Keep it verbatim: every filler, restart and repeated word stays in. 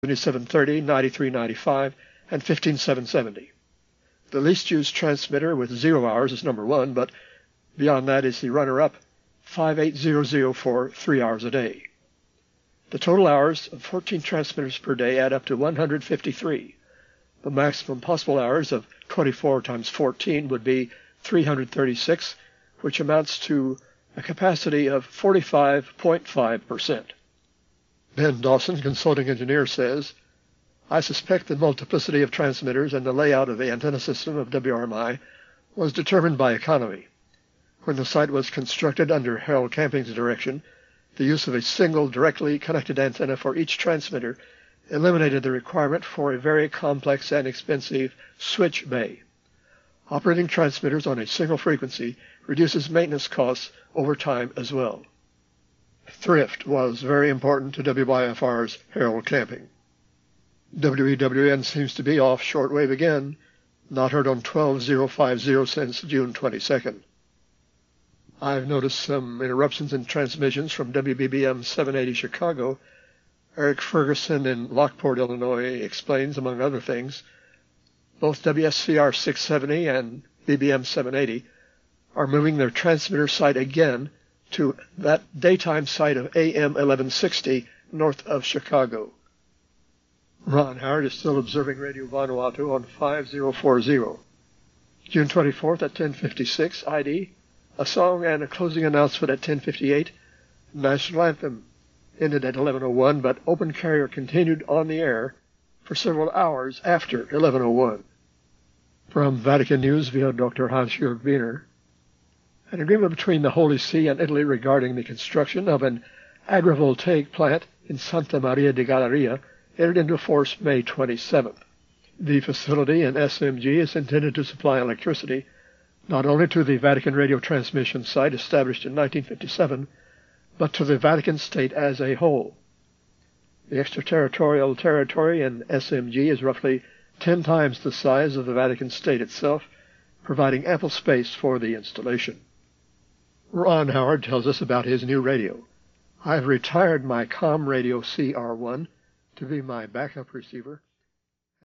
seventy-seven thirty, ninety-three ninety-five, and fifteen seven seventy. The least used transmitter with zero hours is number one, but beyond that is the runner-up five eight zero zero for three hours a day. The total hours of fourteen transmitters per day add up to one hundred fifty-three. The maximum possible hours of twenty-four times fourteen would be three hundred thirty-six, which amounts to a capacity of forty-five point five percent. Ben Dawson, consulting engineer, says, "I suspect the multiplicity of transmitters and the layout of the antenna system of W R M I was determined by economy. When the site was constructed under Harold Camping's direction, the use of a single directly connected antenna for each transmitter eliminated the requirement for a very complex and expensive switch bay. Operating transmitters on a single frequency reduces maintenance costs over time as well." Thrift was very important to W Y F R's Harold Camping. W E W N seems to be off shortwave again, not heard on twelve thousand fifty since June twenty-second. I've noticed some interruptions in transmissions from W B B M seven eighty Chicago. Eric Ferguson in Lockport, Illinois, explains, among other things, both W S C R six seventy and B B M seven eighty are moving their transmitter site again to that daytime site of A M eleven sixty north of Chicago. Ron Howard is still observing Radio Vanuatu on five thousand forty. June twenty-fourth at ten fifty-six I D, a song and a closing announcement at ten fifty-eight, National Anthem ended at eleven oh one, but open carrier continued on the air for several hours after eleven oh one. From Vatican News via Doctor Hans-Jörg Wiener, an agreement between the Holy See and Italy regarding the construction of an agrivoltaic plant in Santa Maria di Galleria entered into force May twenty-seventh. The facility in S M G is intended to supply electricity not only to the Vatican radio transmission site established in nineteen fifty-seven, but to the Vatican state as a whole. The extraterritorial territory in S M G is roughly ten times the size of the Vatican state itself, providing ample space for the installation. Ron Howard tells us about his new radio. "I've retired my Com Radio C R one to be my backup receiver